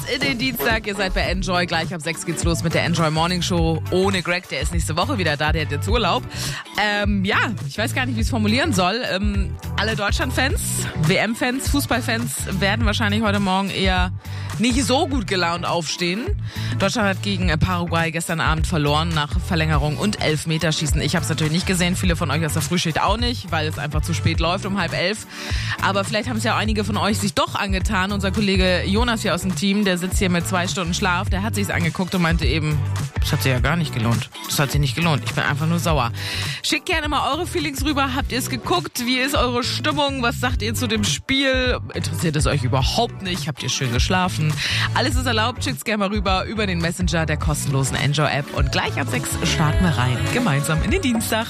in den Dienstag. Ihr seid bei Enjoy. Gleich ab 6 geht's los mit der Enjoy Morning Show ohne Greg. Der ist nächste Woche wieder da. Der hat jetzt Urlaub. Ich weiß gar nicht, wie ich es formulieren soll. Alle Deutschland-Fans, WM-Fans, Fußballfans werden wahrscheinlich heute Morgen eher nicht so gut gelaunt aufstehen. Deutschland hat gegen Paraguay gestern Abend verloren nach Verlängerung und Elfmeterschießen. Ich habe es natürlich nicht gesehen, viele von euch aus der Frühschicht auch nicht, weil es einfach zu spät läuft um 10:30. Aber vielleicht haben es ja auch einige von euch sich doch angetan. Unser Kollege Jonas hier aus dem Team, der sitzt hier mit 2 Stunden Schlaf, der hat sich's angeguckt und meinte eben, das hat sich ja gar nicht gelohnt. Das hat sich nicht gelohnt. Ich bin einfach nur sauer. Schickt gerne mal eure Feelings rüber. Habt ihr es geguckt? Wie ist eure Stimmung? Was sagt ihr zu dem Spiel? Interessiert es euch überhaupt nicht? Habt ihr schön geschlafen? Alles ist erlaubt. Schickt's gerne mal rüber über den Messenger der kostenlosen Enjoy-App. Und gleich ab 6 starten wir rein. Gemeinsam in den Dienstag.